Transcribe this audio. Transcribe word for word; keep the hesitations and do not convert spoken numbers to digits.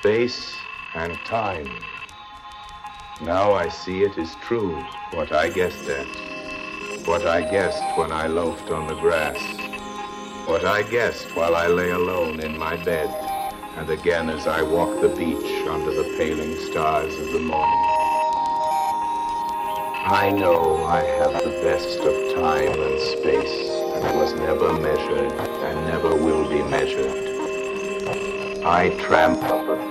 space and time. Now I see it is true, what I guessed at, what I guessed when I loafed on the grass, what I guessed while I lay alone in my bed, and again as I walk the beach under the paling stars of the morning. I know I have the best of time and space, and was never measured and never will be measured. I tramp up a